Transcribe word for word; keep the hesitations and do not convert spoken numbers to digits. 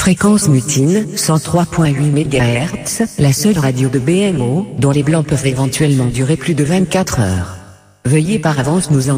Fréquence Mutine, cent trois virgule huit mégahertz, la seule radio de B M O, dont les blancs peuvent éventuellement durer plus de vingt-quatre heures. Veuillez par avance nous en